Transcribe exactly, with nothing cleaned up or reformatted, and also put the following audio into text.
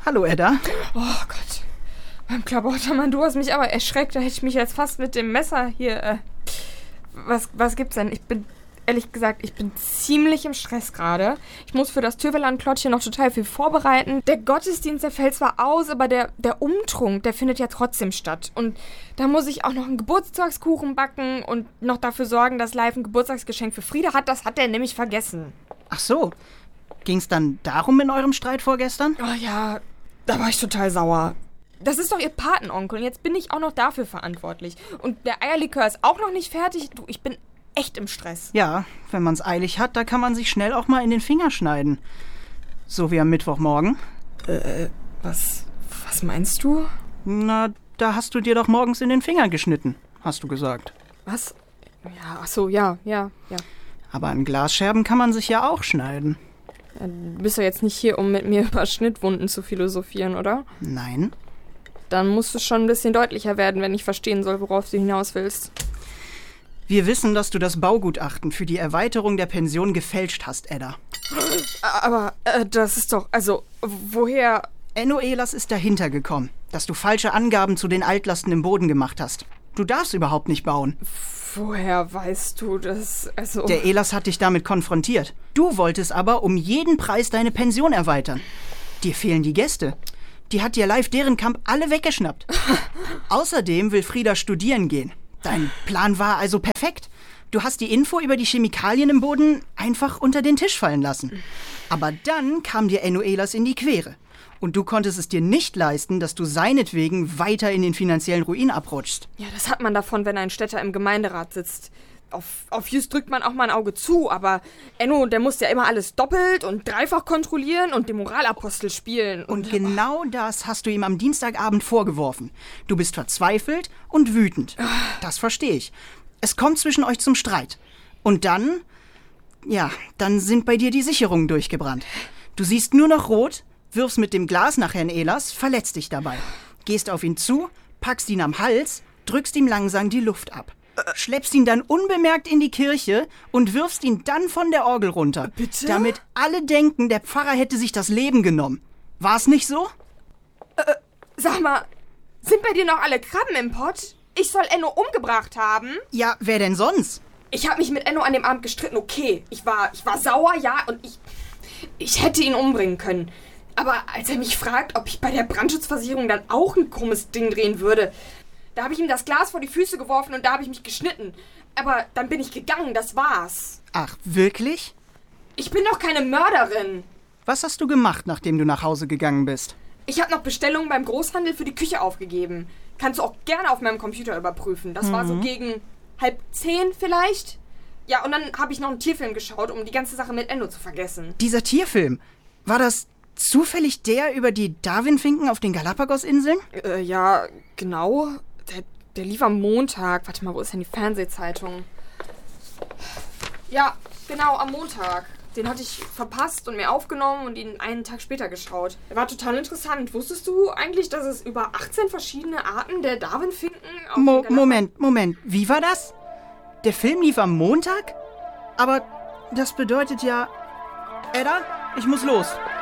Hallo, Edda. Oh Gott. Beim Klabautermann, du hast mich aber erschreckt. Da hätte ich mich jetzt fast mit dem Messer hier... Äh, was, was gibt's denn? Ich bin... Ehrlich gesagt, ich bin ziemlich im Stress gerade. Ich muss für das Töverland-Klottchen noch total viel vorbereiten. Der Gottesdienst, der fällt zwar aus, aber der, der Umtrunk, der findet ja trotzdem statt. Und da muss ich auch noch einen Geburtstagskuchen backen und noch dafür sorgen, dass Live ein Geburtstagsgeschenk für Frieda hat. Das hat er nämlich vergessen. Ach so. Ging's dann darum in eurem Streit vorgestern? Oh ja, da war ich total sauer. Das ist doch ihr Patenonkel und jetzt bin ich auch noch dafür verantwortlich. Und der Eierlikör ist auch noch nicht fertig. Du, ich bin echt im Stress. Ja, wenn man's eilig hat, da kann man sich schnell auch mal in den Finger schneiden. So wie am Mittwochmorgen. Äh, was, was meinst du? Na, da hast du dir doch morgens in den Finger geschnitten, hast du gesagt. Was? Ja, ach so, ja, ja, ja. Aber an Glasscherben kann man sich ja auch schneiden. Ja, du bist doch jetzt nicht hier, um mit mir über Schnittwunden zu philosophieren, oder? Nein. Dann musst du schon ein bisschen deutlicher werden, wenn ich verstehen soll, worauf du hinaus willst. Wir wissen, dass du das Baugutachten für die Erweiterung der Pension gefälscht hast, Edda. Aber äh, das ist doch, also, woher... Enno Ehlers ist dahinter gekommen, dass du falsche Angaben zu den Altlasten im Boden gemacht hast. Du darfst überhaupt nicht bauen. Woher weißt du das, also... Der Ehlers hat dich damit konfrontiert. Du wolltest aber um jeden Preis deine Pension erweitern. Dir fehlen die Gäste. Die hat dir Live deren Kamp alle weggeschnappt. Außerdem will Frieda studieren gehen. Dein Plan war also perfekt. Du hast die Info über die Chemikalien im Boden einfach unter den Tisch fallen lassen. Aber dann kam dir Enno Ehlers in die Quere. Und du konntest es dir nicht leisten, dass du seinetwegen weiter in den finanziellen Ruin abrutschst. Ja, das hat man davon, wenn ein Städter im Gemeinderat sitzt. Auf, auf Just drückt man auch mal ein Auge zu, aber Enno, der muss ja immer alles doppelt und dreifach kontrollieren und den Moralapostel spielen. Und, und genau oh. das hast du ihm am Dienstagabend vorgeworfen. Du bist verzweifelt und wütend. Das verstehe ich. Es kommt zwischen euch zum Streit. Und dann, ja, dann sind bei dir die Sicherungen durchgebrannt. Du siehst nur noch rot, wirfst mit dem Glas nach Herrn Ehlers, verletzt dich dabei. Gehst auf ihn zu, packst ihn am Hals, drückst ihm langsam die Luft ab. Schleppst ihn dann unbemerkt in die Kirche und wirfst ihn dann von der Orgel runter. Bitte? Damit alle denken, der Pfarrer hätte sich das Leben genommen. War's nicht so? Äh, sag mal, sind bei dir noch alle Krabben im Pott? Ich soll Enno umgebracht haben? Ja, wer denn sonst? Ich habe mich mit Enno an dem Abend gestritten, okay. Ich war, ich war sauer, ja, und ich, ich hätte ihn umbringen können. Aber als er mich fragt, ob ich bei der Brandschutzversicherung dann auch ein krummes Ding drehen würde... Da habe ich ihm das Glas vor die Füße geworfen und da habe ich mich geschnitten. Aber dann bin ich gegangen, das war's. Ach, wirklich? Ich bin doch keine Mörderin. Was hast du gemacht, nachdem du nach Hause gegangen bist? Ich habe noch Bestellungen beim Großhandel für die Küche aufgegeben. Kannst du auch gerne auf meinem Computer überprüfen. Das mhm. war so gegen halb zehn vielleicht. Ja, und dann habe ich noch einen Tierfilm geschaut, um die ganze Sache mit Enno zu vergessen. Dieser Tierfilm, war das zufällig der über die Darwinfinken auf den Galapagos-Inseln? Äh, ja, genau. Der, der lief am Montag. Warte mal, wo ist denn die Fernsehzeitung? Ja, genau, am Montag. Den hatte ich verpasst und mir aufgenommen und ihn einen Tag später geschaut. Er war total interessant. Wusstest du eigentlich, dass es über achtzehn verschiedene Arten der Darwinfinken auf Mo- den Moment, Moment. Wie war das? Der Film lief am Montag? Aber das bedeutet ja... Edda, ich muss los.